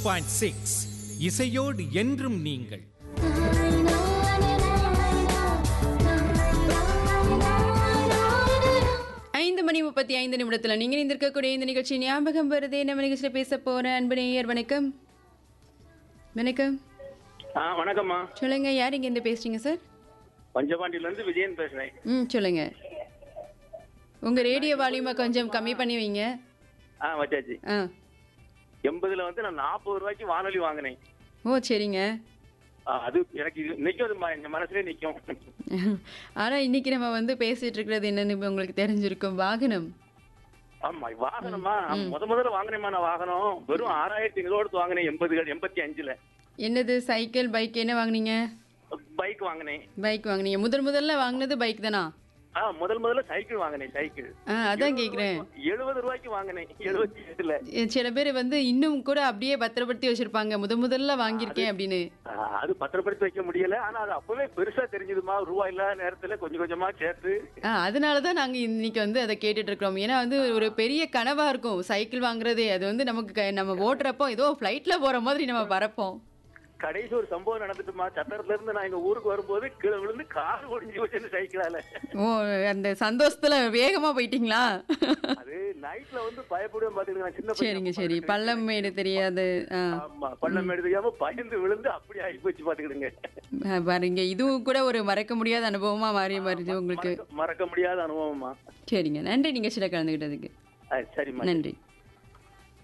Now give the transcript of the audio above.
102.6 இசையோடு என்றும் நீங்கள். மணி 35 நிமிடத்தில் நீங்கள் இருந்திருக்கக்கூடிய இந்த நிகழ்ச்சி ஞாபகம் வருதே. நம்ம நிகழ்ச்சியில் பேச போற அன்பு நேயர் வணக்கம். வணக்கம். வணக்கம்மா. சொல்லுங்க, யார் இங்க இருந்து பேசுறீங்க சார்? பஞ்சபாண்டியில இருந்து விஜயன் பேசுறேன். சொல்லுங்க. உங்க ரேடியோ வால்யூமை கொஞ்சம் கம்மி பண்ணி வைங்க. வச்சாச்சு. 80ல வந்து நான் 40 ரூபாய்க்கு வானொலி வாங்கினேன். ஓ சரிங்க. அது எனக்கு நிக்கும், என் மனசுல நிக்கும். ஆனா இன்னைக்கு நம்ம வந்து பேசிட்டு இருக்கிறது என்னன்னு உங்களுக்கு தெரிஞ்சிருக்கும், வாகனம். ஆமா, வாகனமா முதல்ல வாங்கினேமா நான் வாகனம் வெறும் 6500 வாங்கினேன் 85ல. என்னது, சைக்கிள் பைக் என்ன வாங்குனீங்க? பைக் வாங்கினேன். பைக் வாங்குனீங்க. முதல்ல வாங்கினது பைக் தானா? முதல்ல சைக்கிள் வாங்கினேன். சைக்கிள் அதான் கேக்குறேன். 70 ரூபாய்க்கு வாங்கினேன் 78ல. சில பேர் வந்து இன்னும் கூட அப்படியே பத்திரப்படுத்தி வச்சிருப்பாங்க, முதல்ல வாங்கியிருக்கேன் அப்படின்னு. அது பத்திரப்படுத்தி வைக்க முடியல. ஆனா அது அப்பவே பெருசா தெரிஞ்சதுமா, ரூபாய் இல்லாத நேரத்துல கொஞ்சம் கொஞ்சமா சேர்த்து. அதனாலதான் நாங்க இன்னைக்கு வந்து அதை கேட்டுட்டு இருக்கிறோம். ஏன்னா வந்து ஒரு பெரிய கனவா இருக்கும் சைக்கிள் வாங்குறதே. அது வந்து நமக்கு நம்ம ஓட்டுறப்போ ஏதோ பிளைட்ல போற மாதிரி நம்ம பறப்போம். கடைசி ஒரு சம்பவம் நடந்துட்டுமா, சத்திரத்துல இருந்து நான் எங்க ஊருக்கு வரும்போது கீழே விழுந்து கார் ஒடிஞ்சு வச்சு சைக்கிளால. ஓ, அந்த சந்தோஷத்துல வேகமா போயிட்டீங்களா? அது நைட்ல வந்து பயப்படுவேன் பாத்துக்கிட்டு, சின்ன. சரிங்க சரி. பள்ளம் மேடு தெரியாது. ஆமா, பள்ளம் மேடு தெரியாம பயந்து விழுந்து அப்படி ஆகி போச்சு பாத்துக்கிடுங்க. பாருங்க, இதுவும் கூட ஒரு மறக்க முடியாத அனுபவமா மாறி வருது உங்களுக்கு. மறக்க முடியாத அனுபவமா. சரிங்க, நன்றி நிகழ்ச்சியில கலந்துகிட்டதுக்கு. சரிம்மா, நன்றி.